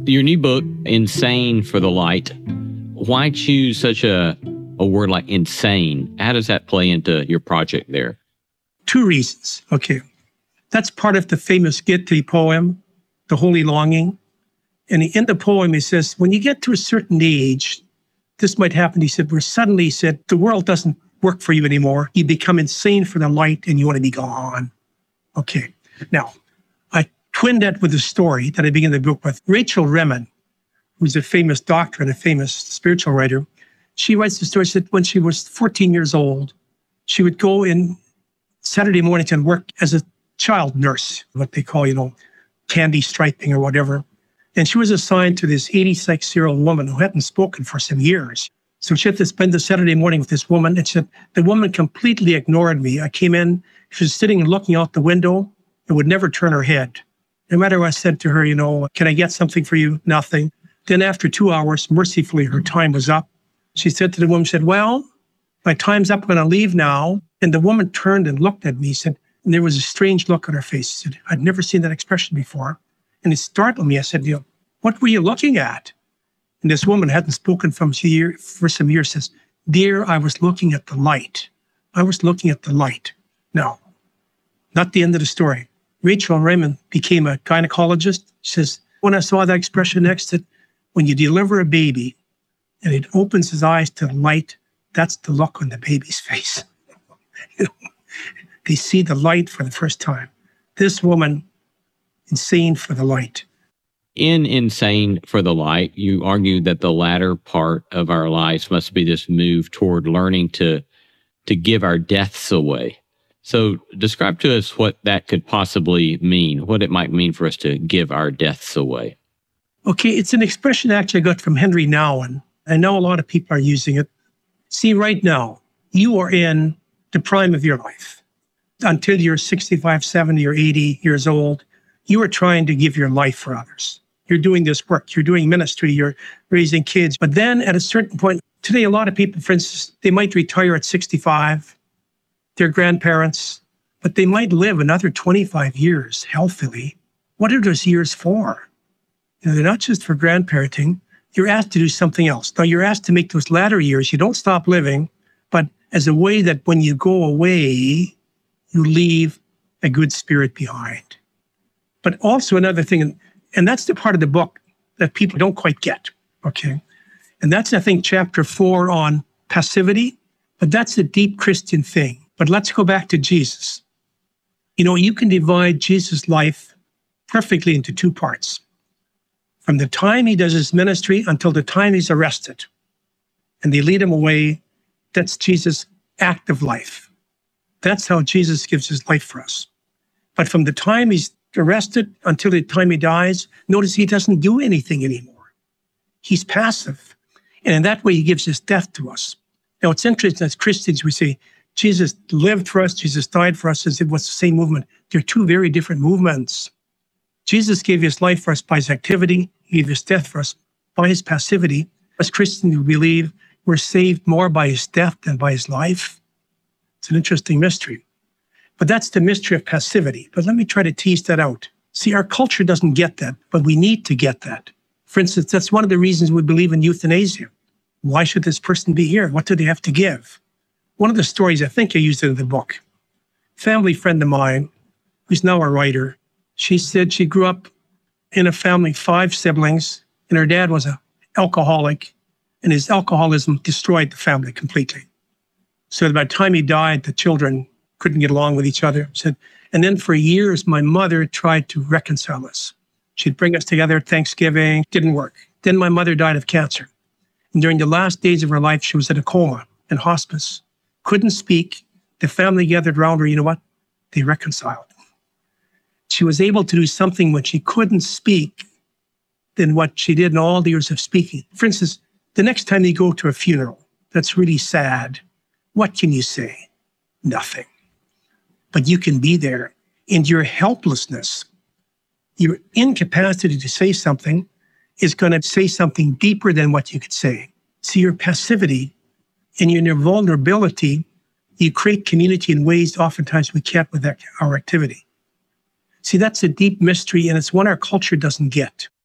Your new book, Insane for the Light. Why choose such a word like insane? How does that play into your project there? Two reasons. Okay. That's part of the famous Goethe poem, The Holy Longing. And in the poem, he says, when you get to a certain age, this might happen. He said, where suddenly, he said, the world doesn't work for you anymore. You become insane for the light and you want to be gone. Okay. Now, I twinned that with a story that I begin the book with. Rachel Remen, who's a famous doctor and a famous spiritual writer, she writes the story that when she was 14 years old, she would go in Saturday mornings and work as a child nurse, what they call, candy striping or whatever. And she was assigned to this 86-year-old woman who hadn't spoken for some years. So she had to spend the Saturday morning with this woman. And she said, the woman completely ignored me. I came in, she was sitting and looking out the window and would never turn her head. No matter what I said to her, can I get something for you? Nothing. Then after 2 hours, mercifully, her time was up. She said to the woman, well, my time's up, I'm going to leave now. And the woman turned and looked at me, and there was a strange look on her face. She said, I'd never seen that expression before. And it startled me. I said, what were you looking at? And this woman hadn't spoken for some years, says, dear, I was looking at the light. I was looking at the light. No, not the end of the story. Rachel Remen became a gynecologist. She says, when I saw that expression next to it, when you deliver a baby and it opens his eyes to the light, that's the look on the baby's face. They see the light for the first time. This woman, insane for the light. In Insane for the Light, you argue that the latter part of our lives must be this move toward learning to give our deaths away. So describe to us what that could possibly mean, what it might mean for us to give our deaths away. Okay, it's an expression actually I got from Henry Nouwen. I know a lot of people are using it. See, right now, you are in the prime of your life. Until you're 65, 70, or 80 years old, you are trying to give your life for others. You're doing this work, you're doing ministry, you're raising kids. But then at a certain point, today, a lot of people, for instance, they might retire at 65, they're grandparents, but they might live another 25 years healthily. What are those years for? They're not just for grandparenting. You're asked to do something else. Now, you're asked to make those latter years, you don't stop living, but as a way that when you go away, you leave a good spirit behind. But also another thing, and that's the part of the book that people don't quite get, okay? And that's, I think, chapter 4 on passivity, but that's a deep Christian thing. But let's go back to Jesus. You can divide Jesus' life perfectly into two parts. From the time he does his ministry until the time he's arrested, and they lead him away, that's Jesus' active life. That's how Jesus gives his life for us. But from the time he's arrested until the time he dies, notice he doesn't do anything anymore. He's passive. And in that way, he gives his death to us. Now, it's interesting, as Christians, we say, Jesus lived for us, Jesus died for us, as it was the same movement. They're two very different movements. Jesus gave his life for us by his activity. He gave his death for us by his passivity. As Christians, we believe we're saved more by his death than by his life. It's an interesting mystery. But that's the mystery of passivity. But let me try to tease that out. See, our culture doesn't get that, but we need to get that. For instance, that's one of the reasons we believe in euthanasia. Why should this person be here? What do they have to give? One of the stories, I think I used it in the book. A family friend of mine, who's now a writer, she said she grew up in a family, 5 siblings, and her dad was an alcoholic, and his alcoholism destroyed the family completely. So by the time he died, the children couldn't get along with each other. Said, and then for years, my mother tried to reconcile us. She'd bring us together at Thanksgiving. Didn't work. Then my mother died of cancer. And during the last days of her life, she was in a coma in hospice. Couldn't speak. The family gathered around her. You know what? They reconciled. She was able to do something when she couldn't speak than what she did in all the years of speaking. For instance, the next time you go to a funeral that's really sad, what can you say? Nothing. But you can be there, and your helplessness, your incapacity to say something is going to say something deeper than what you could say. So your passivity and your vulnerability, you create community in ways oftentimes we can't with our activity. See, that's a deep mystery, and it's one our culture doesn't get.